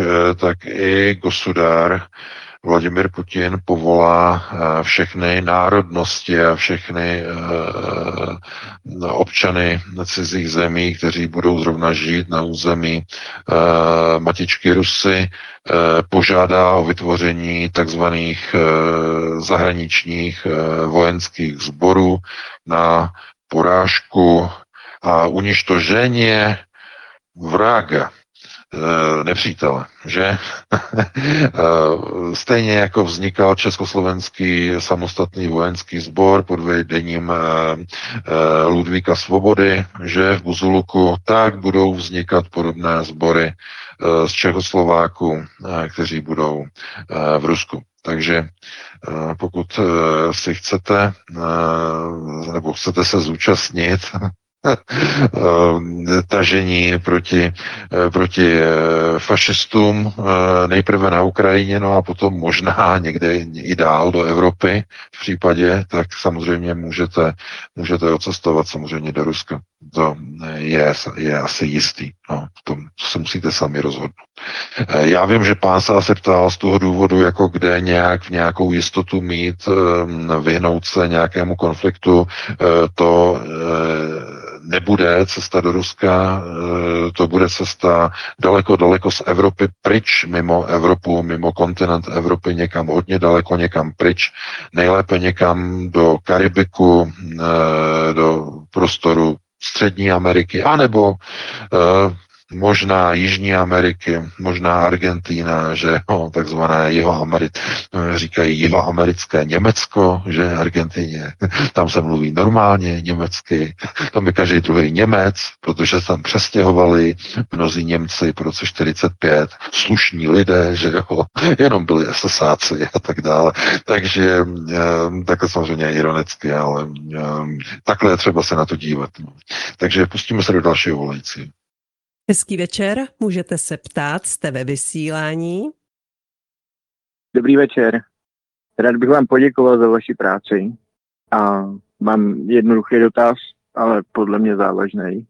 tak i gosudár Vladimir Putin povolá všechny národnosti a všechny občany cizích zemí, kteří budou zrovna žít na území matičky Rusy, požádá o vytvoření takzvaných zahraničních vojenských sborů na porážku a uništožení vraga, nepřítele, že? Stejně jako vznikal Československý samostatný vojenský sbor pod vedením Ludvíka Svobody, že v Buzuluku, tak budou vznikat podobné sbory z Čechoslováků, kteří budou v Rusku. Takže pokud si chcete, nebo chcete se zúčastnit tažení proti fašistům nejprve na Ukrajině, no a potom možná někde i dál do Evropy v případě, tak samozřejmě můžete odcestovat samozřejmě do Ruska. To je asi jistý. No, v tom se musíte sami rozhodnout. Já vím, že pán se ptal z toho důvodu, jako kde v nějakou jistotu mít, vyhnout se nějakému konfliktu, to nebude cesta do Ruska, to bude cesta daleko z Evropy pryč, mimo Evropu, mimo kontinent Evropy, někam hodně daleko, někam pryč, nejlépe někam do Karibiku, do prostoru Střední Ameriky, anebo možná Jižní Ameriky, možná Argentína, že takzvané říkají jihoamerické Německo, že Argentíně, tam se mluví normálně německy, tam je každý druhý Němec, protože se tam přestěhovali mnozí Němci po roce 45, slušní lidé, že jenom byli SSáci a tak dále. Takže takhle samozřejmě ironicky, ale takhle je třeba se na to dívat. Takže pustíme se do dalšího volajícího. Hezký večer, můžete se ptát, jste ve vysílání. Dobrý večer. Rád bych vám poděkoval za vaši práci a mám jednoduchý dotaz, ale podle mě závažný.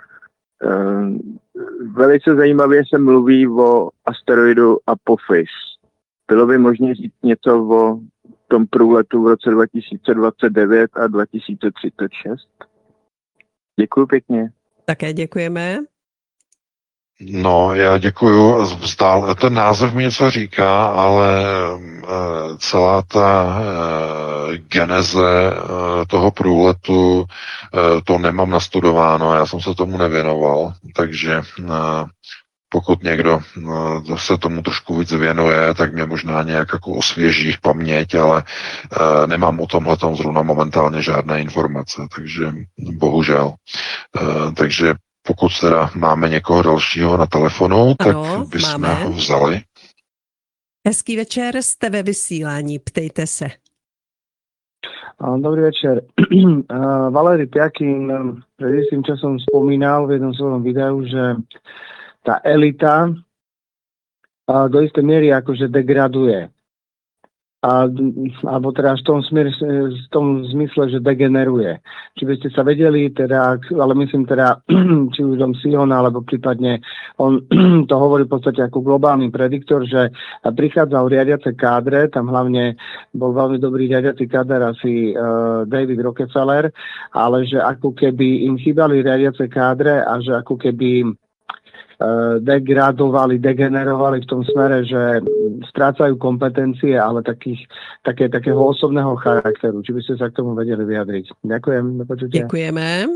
Velice zajímavě se mluví o asteroidu Apophis. Bylo by možné říct něco o tom průletu v roce 2029 a 2036? Děkuji pěkně. Také děkujeme. No, já děkuju. Ten název mi něco říká, ale celá ta geneze toho průletu, to nemám nastudováno, já jsem se tomu nevěnoval, takže pokud někdo se tomu trošku víc věnuje, tak mě možná nějak jako osvěží paměť, ale nemám o tomhletom zrovna momentálně žádné informace, takže bohužel. Takže pokud teda máme někoho dalšího na telefonu, tak bychom ho vzali. Hezký večer, jste ve vysílání, ptejte se. Dobrý večer. Valery Piakin pred istým časom spomínal v jednom svojom videu, že tá elita do istej miery akože degraduje. Alebo teda v tom zmysle, že degeneruje. Či by ste sa vedeli, teda, ale myslím teda, či už Dom Sion, alebo prípadne on to hovorí v podstate ako globálny prediktor, že prichádzal riadiace kádre, tam hlavne bol veľmi dobrý riadiaci káder asi David Rockefeller, ale že ako keby im chýbali riadiace kádre a že ako keby degradovali, degenerovali v tom smere, že strácajú kompetencie, ale takého osobného charakteru. Či by ste sa k tomu vedeli vyjadriť. Ďakujem. Do počutia. Děkujeme.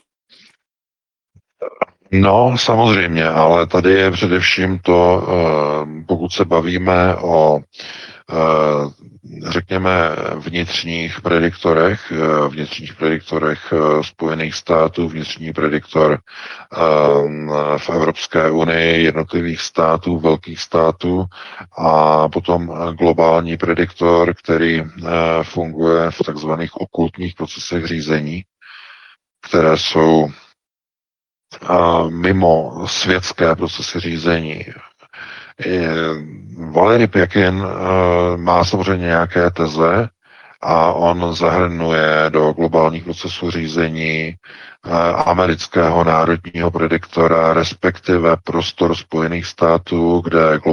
No, samozřejmě, ale tady je především to, pokud se bavíme o řekněme vnitřních prediktorech Spojených států, vnitřní prediktor v Evropské unii, jednotlivých států, velkých států a potom globální prediktor, který funguje v takzvaných okultních procesech řízení, které jsou mimo světské procesy řízení. Valery Piakin má samozřejmě nějaké teze a on zahrnuje do globálních procesů řízení amerického národního prediktora, respektive prostor Spojených států, kde